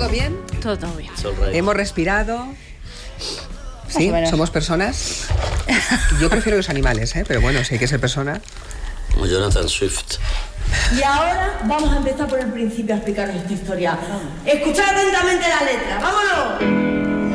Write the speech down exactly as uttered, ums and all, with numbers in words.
¿Todo bien? Todo, todo bien. Hemos respirado. Sí, somos personas. Yo prefiero los animales, ¿eh? Pero bueno, si hay que ser persona. Como Jonathan Swift. Y ahora vamos a empezar por el principio a explicaros esta historia. Escuchad atentamente la letra. ¡Vámonos!